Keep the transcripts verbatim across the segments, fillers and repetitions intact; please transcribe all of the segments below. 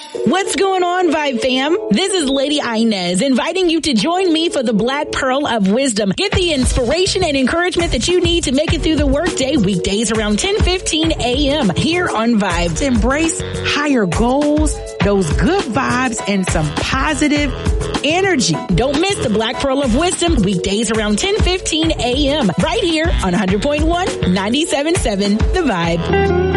What's going on, Vibe fam? This is Lady Inez inviting you to join me for the Black Pearl of Wisdom. Get the inspiration and encouragement that you need to make it through the workday weekdays around ten fifteen a.m. here on Vibe. To embrace higher goals, those good vibes, and some positive energy. Don't miss the Black Pearl of Wisdom weekdays around ten fifteen a.m. right here on one hundred point one, ninety-seven point seven The Vibe.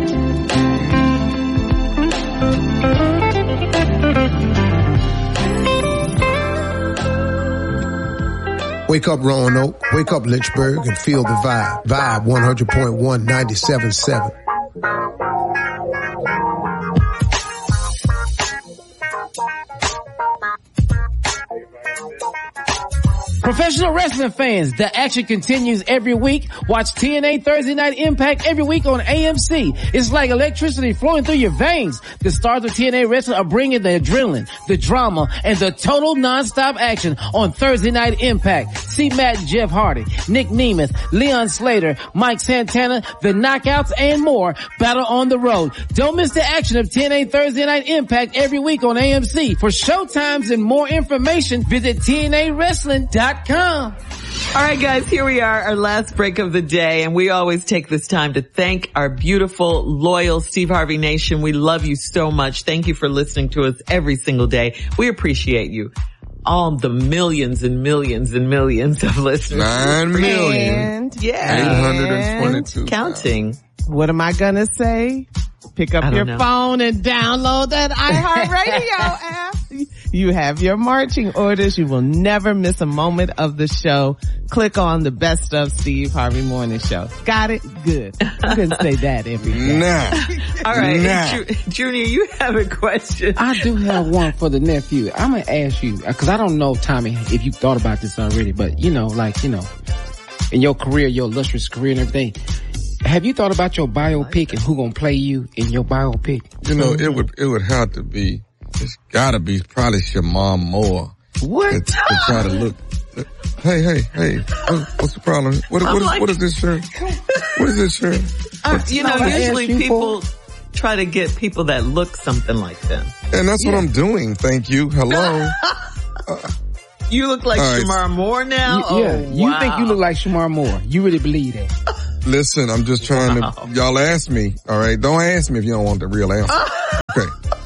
Wake up, Roanoke. Wake up, Lynchburg, and feel the vibe. Vibe one hundred point one, ninety-seven point seven. Professional wrestling fans, the action continues every week. Watch T N A Thursday Night Impact every week on A M C. It's like electricity flowing through your veins. The stars of T N A Wrestling are bringing the adrenaline, the drama, and the total non-stop action on Thursday Night Impact. See Matt and Jeff Hardy, Nick Nemeth, Leon Slater, Mike Santana, the Knockouts, and more battle on the road. Don't miss the action of T N A Thursday Night Impact every week on A M C. For showtimes and more information, visit T N A wrestling dot com. All right, guys, here we are, our last break of the day, and we always take this time to thank our beautiful, loyal Steve Harvey Nation. We love you so much. Thank you for listening to us every single day. We appreciate you. All the millions and millions and millions of listeners. Nine million. And, yeah. eight hundred twenty-two. Counting. what am I gonna say? Pick up your know. phone and download that iHeartRadio app. You have your marching orders. You will never miss a moment of the show. Click on the Best of Steve Harvey Morning Show. Got it? Good. I couldn't say that every day. Nah. All right. Nah. Ju- Junior, you have a question. I do have one for the nephew. I'm going to ask you, because I don't know, Tommy, if you thought about this already, but, you know, like, you know, in your career, your illustrious career and everything, have you thought about your biopic and who gonna play you in your biopic? You know, it would it would have to be, it's gotta be probably Shamar Moore. What? To, to try to look. Hey, hey, hey, what, what's the problem? What, what, is, like, what is this shirt? What is this shirt? Uh, you know, No, I usually asked you people for- try to get people that look something like them. And that's what I'm doing. Thank you. Hello. uh, You look like All right. Shamar Moore now? You, oh, yeah, you wow. think you look like Shamar Moore. You really believe that. Listen, I'm just trying Wow. to, y'all ask me, all right? Don't ask me if you don't want the real answer. Okay.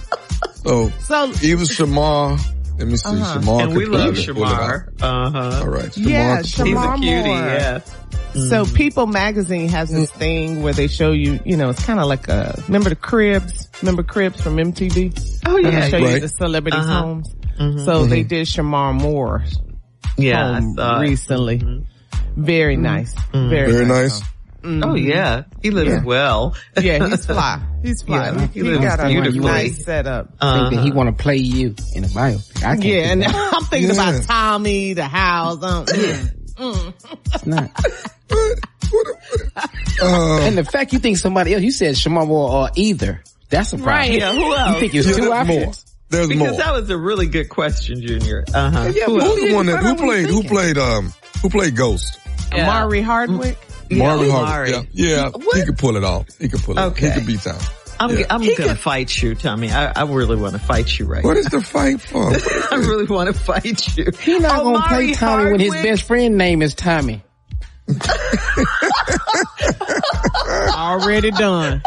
So, So, either Shamar, let me see, Uh-huh. Shamar And could we love pull it- pull it out. Shamar. Uh-huh. All right. Shamar Yeah, could pull it He's out. a Shamar cutie, Moore. yeah. so People Magazine has this thing where they show you, you know, it's kind of like a, remember the Cribs? Remember Cribs from M T V? Oh, They yeah. show you Right. the celebrities' Uh-huh. homes. Mhm. So they did Shamar Moore's Yeah, I home saw it. recently. Very nice. Very, Very nice. nice. home. Oh, yeah. He lives Yeah. well. Yeah, he's fly. He's fly. Yeah, he he lives got a beautifully. nice setup. Uh-huh. Think that he want to play you in a biopic. I can't Yeah, do and that. I'm thinking Yeah. about Tommy, the house. Um, yeah. Mm. It's not. Uh, And the fact you think somebody else, you said Shamar Moore or either. That's a problem. Right. Yeah, who else? You think it's yeah, two there's options? more. There's Because more. that was a really good question, Junior. Uh-huh. Yeah, Who but else? Who's the one that, Find who out what played, he's who thinking. played, um, who played Ghost? Yeah. Amari Hardwick. Marvin Amari. Hardwick. Yeah, yeah. He could pull it off. He could pull it off. Okay. He could beat Tom. I'm, Yeah. I'm going to fight you, Tommy. I, I really want to fight you right What now. is the fight for? I really want to fight you. He not gonna Amari play Tommy when his Hardwick? best friend name is Tommy. Already done.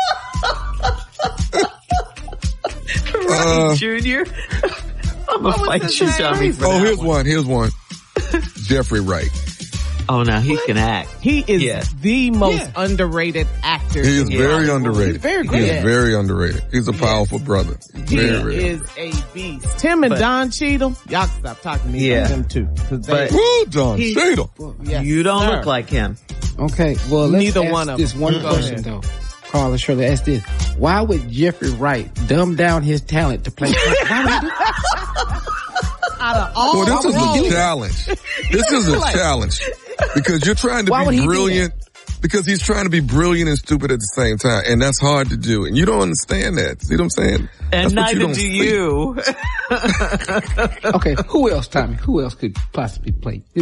Right, Uh, Junior. I'm going to fight his you, name? Tommy. for oh, that here's one. one. Here's one. Jeffrey Wright. Oh, now he can act. He is Yeah. the most Yeah. underrated actor. He is in very Hollywood. underrated. He's very He great. is very underrated. He's a powerful brother. He Very, very. is a beast. Tim and But- Don Cheadle, y'all can stop talking to me Yeah. about them too. 'Cause they- But- Woo, Don He- Cheadle. yes, you don't sir. look like him. Okay, well, let's Neither ask one of this them. one Go question ahead. though. Carla Shirley, ask this. Why would Jeffrey Wright dumb down his talent to play? Why would he do Out of all Well, this is roles, a challenge. This is a challenge. Because you're trying to Why would be he do brilliant. Because he's trying to be brilliant and stupid at the same time. And that's hard to do. And you don't understand that. See what I'm saying? And That's what neither don't do see. you. Okay, who else, Tommy? Who else could possibly play? This-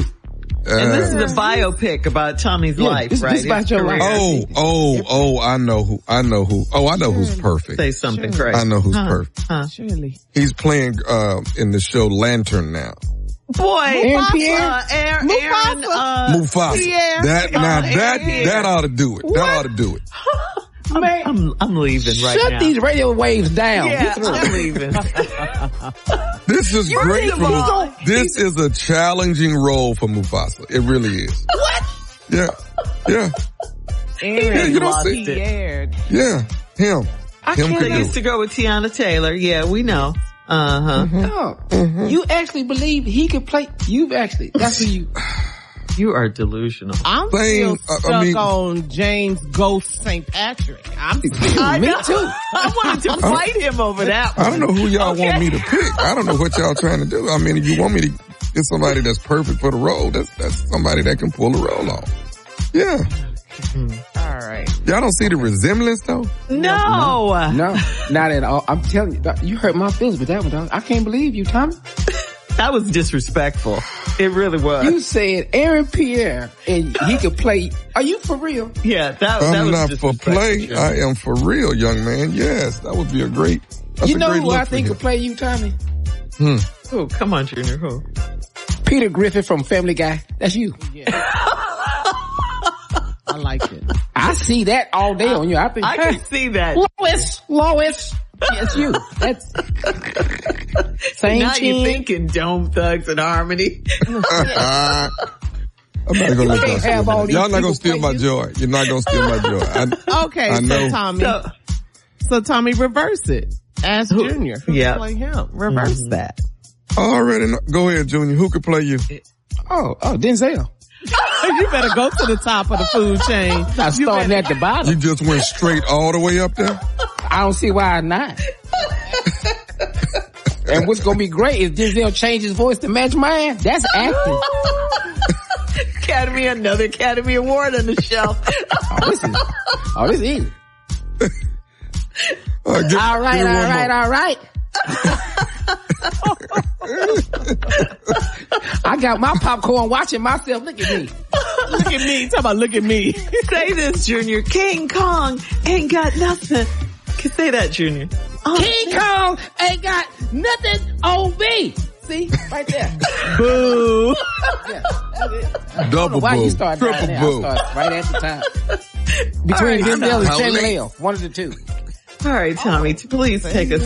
And this is a biopic about Tommy's Yeah, life, this- right? this about His your career. life. Oh, oh, oh, I know who, I know who, oh, I know who's perfect. Say something, Craig. I know who's Huh. perfect. Huh. Surely. He's playing, uh, in the show Lantern now. Boy, Aaron Pierre? uh, Aaron, Aaron, uh, Mufasa. Pierre. That, now Uh, that, Aaron that ought to do it. That ought to do it. Man, I'm, I'm leaving right shut now. these radio waves down. Yeah, Get through. I'm leaving. This is You're great the for boss. Mufasa. This is a challenging role for Mufasa. It really is. What? Yeah. Yeah. Aaron Yeah, you don't lost see- it. Pierre. Yeah. Him. I Him can't could do used it. to go with Tiana Taylor. Yeah, we know. Uh-huh. No. You actually believe he could play? You actually, that's who you. You are delusional. I'm Same, still uh, I stuck mean- on James Ghost Saint Patrick. I'm still. I Me know. too. I wanted to fight him over that one. I don't know who y'all Okay. want me to pick. I don't know what y'all trying to do. I mean, if you want me to get somebody that's perfect for the role, that's, that's somebody that can pull the role off. Yeah. All right. Y'all don't see the resemblance though? No. No, not at all. I'm telling you, dog, you hurt my feelings with that one, dog. I can't believe you, Tommy. That was disrespectful. It really was. You said Aaron Pierre and he could play. Are you for real? yeah, that, that I'm was not for disrespectful. play. I am for real, young man. Yes, that would be a great, that's You a know great who look I for think him. could play you, Tommy? Hmm. Oh, come on, Junior. Who? Peter Griffin from Family Guy. That's you. I like it. I see that all day on you. I think. I can see that. Lois, Lois. Yes, you. That's same Now chin. you're thinking Dome Thugs and Harmony. I'm not gonna let can't y'all steal have my, all these y'all not gonna people steal my play you. joy. You're not gonna steal my joy. I, Okay, I so know. Tommy. So, So Tommy, reverse it. Ask Junior. Who Yeah. can play him? Reverse that. I already know. Go ahead, Junior. Who could play you? Oh, oh, Denzel. You better go to the top of the food chain. Not You starting better- at the You bottom. just went straight all the way up there? I don't see why not. And what's gonna be great is Denzel change his voice to match mine. That's acting. Academy, another Academy Award on the shelf. Oh, this is, oh, this is easy. Uh, give- All right, give all me one right, more. all right. I got my popcorn watching myself. Look at me. Look at me. Talk about look at me. Say this, Junior. King Kong ain't got nothing. Can say that, Junior. Oh, King Kong ain't got nothing on me. See? Right there. Boo. Yeah. Double Why boo. you start down Triple there? I boo. start right at the top. Between right, Denzel and how Samuel late? L. One of the two. All right, Tommy, please take us